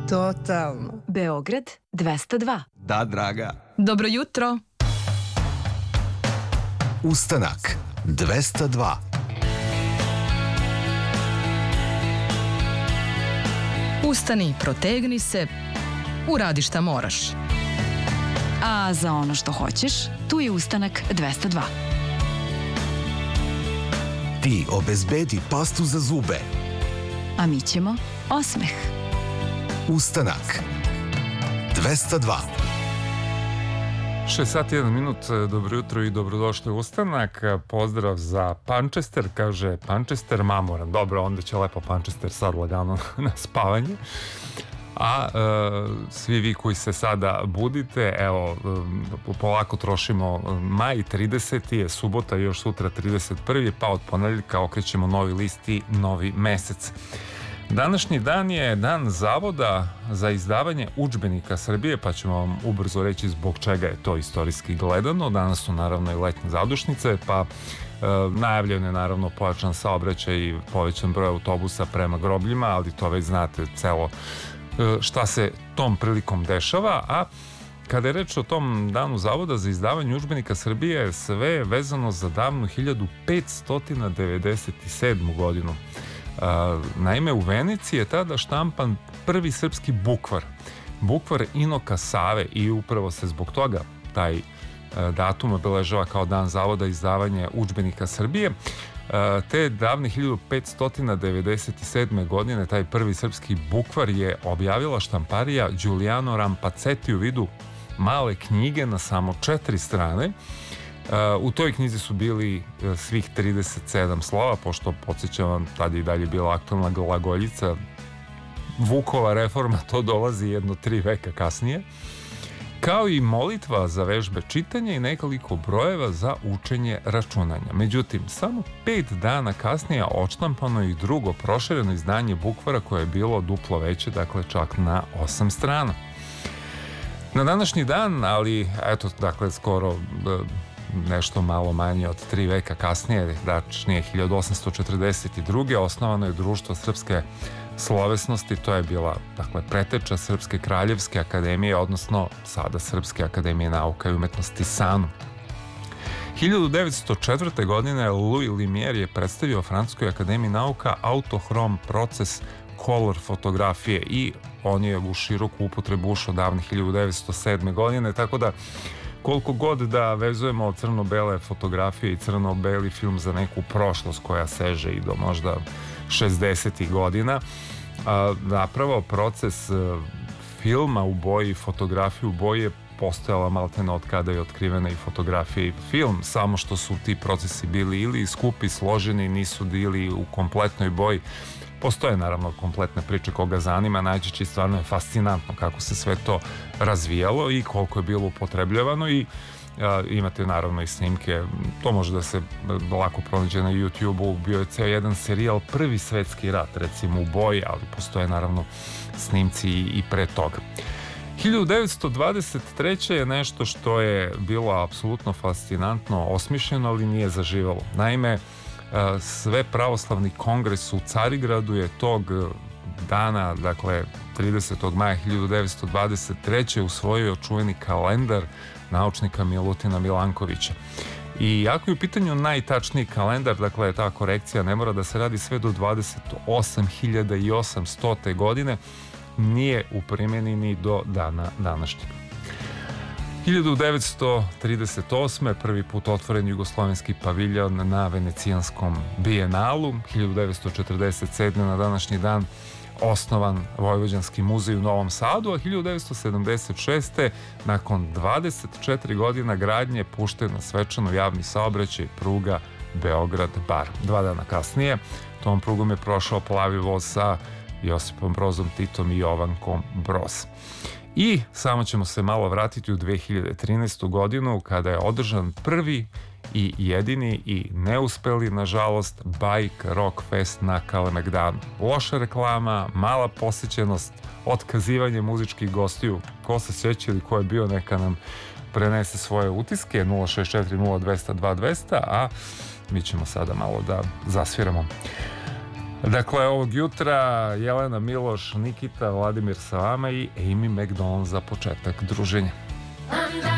Totalno. Beograd 202. Da, draga. Dobro jutro. Ustanak 202. Ustani, protegni se, uradi šta moraš. A za ono što hoćeš, tu je Ustanak 202. Ti obezbedi pastu za zube. A mi ćemo osmeh. Ustanak 202. 6 sati 1 minut, dobro jutro i dobrodošli u Ustanak. Pozdrav za Pančester, kaže Pančester mamoran. Dobro, onda će lepo Pančester sad lagano na spavanje. A svi vi koji se sada budite, evo, polako trošimo maj, 30. je subota, još sutra 31. pa od ponedjeljka okrećemo novi list i novi mesec. Današnji dan je dan Zavoda za izdavanje udžbenika Srbije, pa ćemo vam ubrzo reći zbog čega je to istorijski gledano. Danas su naravno i letnje zadušnice, pa najavljen je naravno pojačan saobraćaj i povećan broj autobusa prema grobljima, ali to već znate celo šta se tom prilikom dešava. A kada je reč o tom danu Zavoda za izdavanje udžbenika Srbije, sve je vezano za davnu 1597. godinu. Naime, u Venici je tada štampan prvi srpski bukvar Inoka Save i upravo se zbog toga taj datum obeležava kao dan Zavoda izdavanje udžbenika Srbije. Te davne 1597. godine taj prvi srpski bukvar je objavila štamparija Giuliano Rampaceti u vidu male knjige na samo 4 strane. U toj knjizi su bili svih 37 slova, pošto, podsjećam vam, tada i dalje bila aktualna glagoljica. Vukova reforma, to dolazi jedno 3 veka kasnije, kao i molitva za vežbe čitanja i nekoliko brojeva za učenje računanja. Međutim, samo 5 dana kasnije odštampano je i drugo prošireno izdanje bukvara koje je bilo duplo veće, dakle čak na 8 strana. Na današnji dan, ali eto, dakle skoro nešto malo manje od 3 veka kasnije, tačnije 1842. osnovano je Društvo srpske slovesnosti, to je bila, dakle, preteča Srpske kraljevske akademije, odnosno sada Srpske akademije nauka i umetnosti SANU. 1904. godine Louis Lumière je predstavio Francuskoj akademiji nauka autohrom proces color fotografije i on je u široku upotrebu ušao davne 1907. godine, tako da koliko god da vezujemo crno-bele fotografije i crno-beli film za neku prošlost koja seže i do možda 60. godina, napravo proces filma u boji, fotografije u boji je postojala maltene od kada je otkrivena i fotografija i film, samo što su ti procesi bili ili skupi, složeni, nisu bili u kompletnoj boji. Postoje naravno kompletne priče koga zanima, najčešće stvarno je fascinantno kako se sve to razvijalo i koliko je bilo upotrebljavano i imate naravno i snimke, to može da se lako pronađe na YouTube-u, bio je ceo jedan serijal Prvi svetski rat, recimo u boji, ali postoje naravno snimci i pre toga. 1923. je nešto što je bilo apsolutno fascinantno osmišljeno, ali nije zaživalo. Naime, sve pravoslavni kongres u Carigradu je tog dana, dakle 30. maja 1923. usvojio čuveni kalendar naučnika Milutina Milankovića. I ako je u pitanju najtačniji kalendar, dakle ta korekcija ne mora da se radi sve do 28.800. godine, nije u primjeni ni do dana današnjeg. 1938. prvi put otvoren jugoslovenski paviljon na Venecijanskom bijenalu. 1947. na današnji dan osnovan Vojvođanski muzej u Novom Sadu, a 1976. nakon 24 godina gradnje pušten na svečano javni saobraćaj pruga Beograd-Bar. 2 dana kasnije tom prugom je prošao plavi voz sa Josipom Brozom Titom i Jovankom Broz. I samo ćemo se malo vratiti u 2013. godinu kada je održan prvi i jedini i neuspeli, nažalost, Bike Rock Fest na Kalemegdanu. Loša reklama, mala posjećenost, otkazivanje muzičkih gostiju. Ko se sjeća ili ko je bio, neka nam prenese svoje utiske 064 0200 2200, a mi ćemo sada malo da zasviramo. Dakle, ovog jutra Jelena Miloš, Nikita, Vladimir sa vama i Amy McDonald za početak druženja.